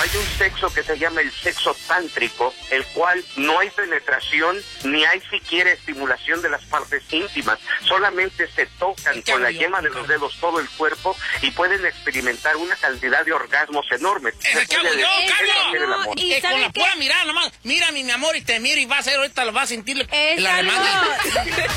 hay un sexo que se llama el sexo tántrico, el cual no hay penetración ni hay siquiera estimulación de las partes íntimas, solamente se tocan con la yema de los dedos todo el cuerpo y pueden experimentar una cantidad de orgasmos enormes. ¡Es que hago yo, Carlos! Y con la pura mirada nomás, mírame, mi amor, y te miro y vas a ver, ahorita lo vas a sentir la demanda.